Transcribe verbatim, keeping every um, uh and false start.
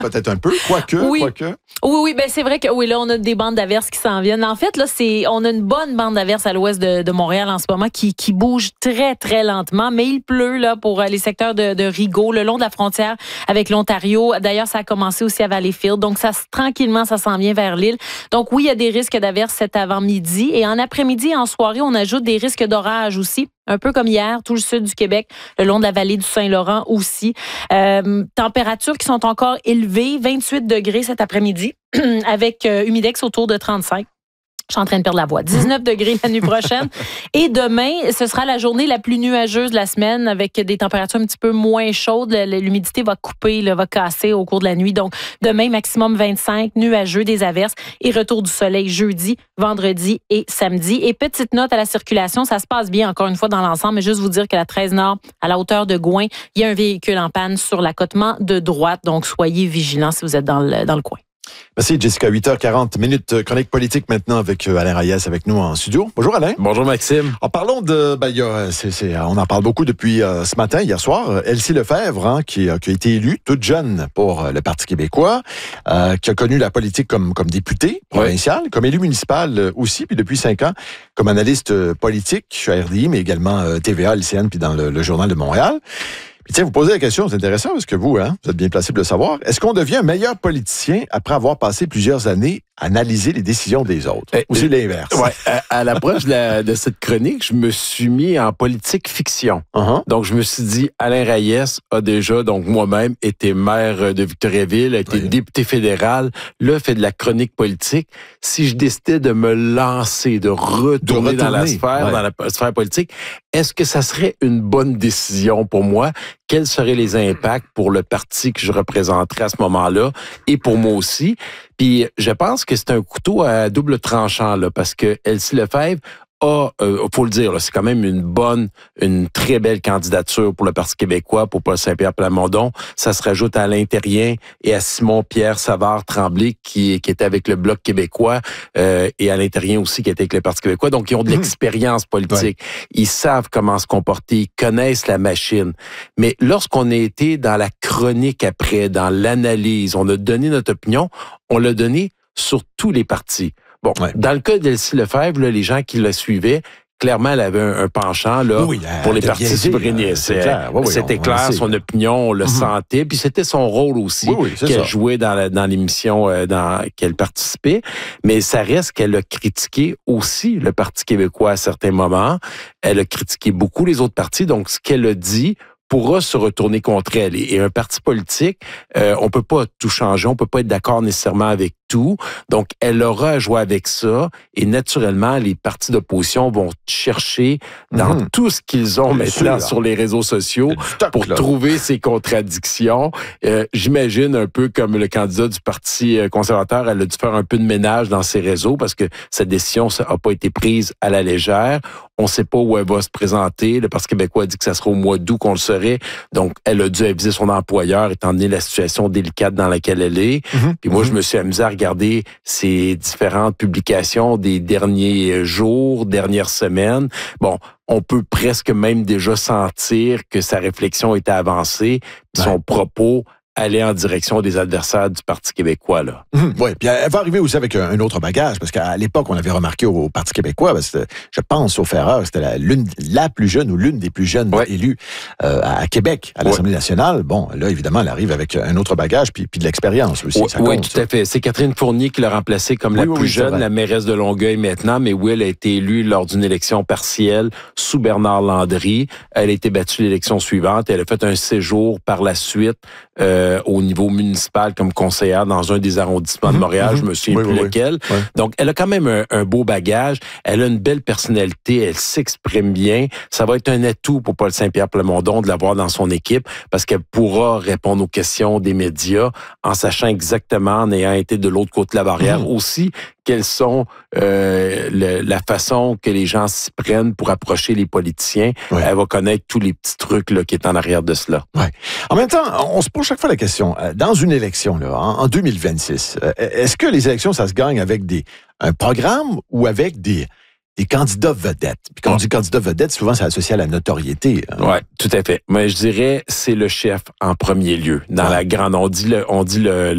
peut-être un peu, quoique, oui. quoique. Oui, oui, ben c'est vrai que oui, là, on a des bandes d'averses qui s'en viennent. En fait, là, c'est, on a une bonne bande d'averses à l'ouest de, de Montréal en ce moment qui, qui bouge très, très lentement, mais il pleut là pour les secteurs de, de Rigaud, le long de la frontière avec l'Ontario. D'ailleurs, ça a commencé aussi à Valleyfield. Donc, ça, tranquillement, ça s'en vient vers l'île. Donc, oui, il y a des risques d'averses cet avant-midi. Et en après-midi et en soirée, on ajoute des risques d'orage aussi. Un peu comme hier, tout le sud du Québec, le long de la vallée du Saint-Laurent aussi. Euh, températures qui sont encore élevées, vingt-huit degrés cet après-midi, avec euh, humidex autour de trente-cinq. Je suis en train de perdre la voix. dix-neuf degrés la nuit prochaine. Et demain, ce sera la journée la plus nuageuse de la semaine avec des températures un petit peu moins chaudes. L'humidité va couper, là, va casser au cours de la nuit. Donc, demain, maximum vingt-cinq, nuageux, des averses et retour du soleil jeudi, vendredi et samedi. Et petite note à la circulation, ça se passe bien encore une fois dans l'ensemble, mais juste vous dire que la treize Nord, à la hauteur de Gouin, il y a un véhicule en panne sur l'accotement de droite. Donc, soyez vigilants si vous êtes dans le, dans le coin. Merci Jessica, huit heures quarante minutes, chronique politique maintenant avec Alain Reyes avec nous en studio. Bonjour Alain. Bonjour Maxime. En parlant de, ben, il y a, c'est, c'est, on en parle beaucoup depuis euh, ce matin, hier soir, Elsie Lefebvre, hein, qui, qui a été élue toute jeune pour le Parti québécois, euh, qui a connu la politique comme, comme députée provinciale, oui. comme élu municipal aussi, puis depuis cinq ans, comme analyste politique à R D I, mais également euh, T V A, L C N, puis dans le, le Journal de Montréal. Puis tiens, vous posez la question, c'est intéressant parce que vous, hein, vous êtes bien placé pour le savoir. Est-ce qu'on devient un meilleur politicien après avoir passé plusieurs années à analyser les décisions des autres? Euh, Ou c'est l'inverse? Ouais, à, à l'approche de, la, de cette chronique, je me suis mis en politique fiction. Uh-huh. Donc, je me suis dit, Alain Reyes a déjà, donc moi-même, été maire de Victoriaville, a été oui. député fédéral, là, fait de la chronique politique. Si je décidais de me lancer, de retourner, de retourner dans la sphère, ouais. dans la sphère politique, est-ce que ça serait une bonne décision pour moi? Quels seraient les impacts pour le parti que je représenterais à ce moment-là et pour moi aussi? Puis je pense que c'est un couteau à double tranchant là, parce que Elsie Lefebvre a, euh, faut le dire, là, c'est quand même une bonne, une très belle candidature pour le Parti québécois, pour Paul Saint-Pierre Plamondon. Ça se rajoute à Alain Terrien et à Simon-Pierre Savard-Tremblay qui, qui était avec le Bloc québécois euh, et Alain Terrien aussi qui était avec le Parti québécois. Donc, ils ont de l'expérience politique. Ouais. Ils savent comment se comporter, ils connaissent la machine. Mais lorsqu'on a été dans la chronique après, dans l'analyse, on a donné notre opinion, on l'a donné sur tous les partis. Bon, ouais. dans le cas d'Elsie Lefebvre, là, les gens qui la suivaient, clairement, elle avait un, un penchant là oui, pour les partis souverainistes. C'est clair. Oui, oui, c'était on, clair, on son opinion, on le mm-hmm. sentait. Puis c'était son rôle aussi oui, oui, qu'elle ça. jouait dans, la, dans l'émission euh, dans qu'elle participait. Mais ça reste qu'elle a critiqué aussi le Parti québécois à certains moments. Elle a critiqué beaucoup les autres partis. Donc, ce qu'elle a dit pourra se retourner contre elle. Et un parti politique, euh, on peut pas tout changer, on peut pas être d'accord nécessairement avec tout. Donc, elle aura à jouer avec ça. Et naturellement, les partis d'opposition vont chercher dans mmh. tout ce qu'ils ont Bien maintenant sûr, sur les réseaux sociaux stock, pour là. trouver ces contradictions. Euh, j'imagine un peu comme le candidat du Parti conservateur, elle a dû faire un peu de ménage dans ses réseaux parce que cette décision n'a pas été prise à la légère. On ne sait pas où elle va se présenter. Le Parti québécois a dit que ça sera au mois d'août qu'on le saurait. Donc, elle a dû aviser son employeur, étant donné la situation délicate dans laquelle elle est. Mmh. Puis moi, mmh. je me suis amusé à regarder ces différentes publications des derniers jours, dernières semaines. Bon, on peut presque même déjà sentir que sa réflexion était avancée, ouais. son propos aller en direction des adversaires du Parti québécois, là. Mmh, oui, puis elle va arriver aussi avec un autre bagage, parce qu'à l'époque, on avait remarqué au, au Parti québécois, parce que je pense, sauf erreur, c'était la, l'une, la plus jeune ou l'une des plus jeunes ouais. élues euh, à Québec, à l'Assemblée ouais. nationale. Bon, là, évidemment, elle arrive avec un autre bagage, puis, puis de l'expérience aussi. Oui, ouais, tout ça. à fait. C'est Catherine Fournier qui l'a remplacée comme oui, la oui, plus oui, jeune, la mairesse de Longueuil maintenant, mais oui, elle a été élue lors d'une élection partielle sous Bernard Landry. Elle a été battue l'élection suivante et elle a fait un séjour par la suite euh, au niveau municipal comme conseillère dans un des arrondissements mmh, de Montréal, mmh. je me souviens oui, plus oui, lequel. Oui. Donc, elle a quand même un, un beau bagage. Elle a une belle personnalité. Elle s'exprime bien. Ça va être un atout pour Paul Saint-Pierre Plamondon de l'avoir dans son équipe parce qu'elle pourra répondre aux questions des médias en sachant exactement, en ayant été de l'autre côté de la barrière mmh. aussi, quelles sont euh, le, la façon que les gens s'y prennent pour approcher les politiciens. Ouais. Elle va connaître tous les petits trucs là, qui est en arrière de cela. Ouais. En même temps, on se pose chaque fois la question, dans une élection, là, en, en deux mille vingt-six, est-ce que les élections, ça se gagne avec des un programme ou avec des des candidats vedettes? Puis quand on dit candidat vedette, souvent, c'est associé à la notoriété. Hein? Oui, tout à fait. Mais je dirais, c'est le chef en premier lieu. Dans ouais. la grande, on dit le, on dit le,